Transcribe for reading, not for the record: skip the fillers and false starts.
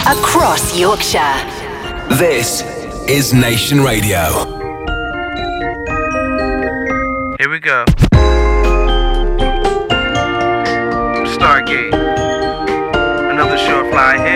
across Yorkshire. This is Nation Radio. Here we go. Stargate. Another short fly here.